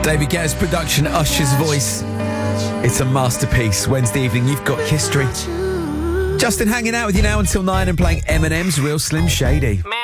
David Guetta's production, Usher's voice. It's a masterpiece. Wednesday evening, you've got history. Justin hanging out with you now until 9 and playing Eminem's Real Slim Shady.